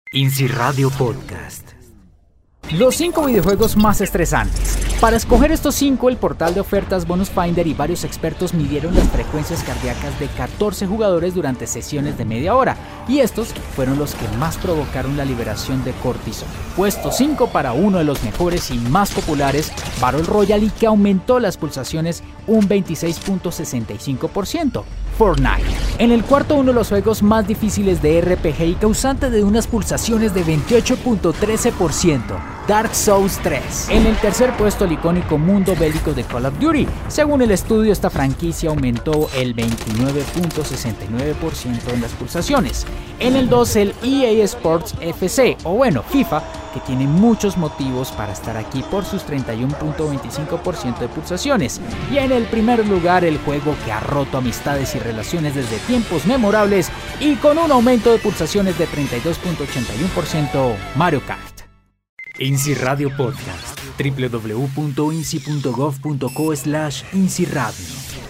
INSI Radio Podcast. Los 5 videojuegos más estresantes. Para escoger estos 5, el portal de ofertas Bonus Finder y varios expertos midieron las frecuencias cardíacas de 14 jugadores durante sesiones de media hora, y estos fueron los que más provocaron la liberación de cortisol. Puesto 5 para uno de los mejores y más populares, Battle Royale, y que aumentó las pulsaciones un 26.65%. Fortnite. En el cuarto, uno de los juegos más difíciles de RPG y causante de unas pulsaciones de 28.13%. Dark Souls 3. En el tercer puesto, el icónico mundo bélico de Call of Duty. Según el estudio, esta franquicia aumentó el 29.69% en las pulsaciones. En el 2, el EA Sports FC, o bueno, FIFA, que tiene muchos motivos para estar aquí por sus 31.25% de pulsaciones. Y en el primer lugar, el juego que ha roto amistades y relaciones desde tiempos memorables y con un aumento de pulsaciones de 32.81%, Mario Kart. INSI Radio Podcast. www.insi.gov.co/INSI Radio.